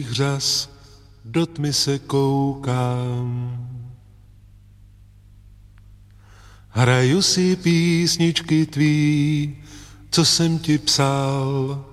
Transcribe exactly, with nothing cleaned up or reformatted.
tvých řas do tmy se koukám. Hraju si písničky tvý, co jsem ti psal.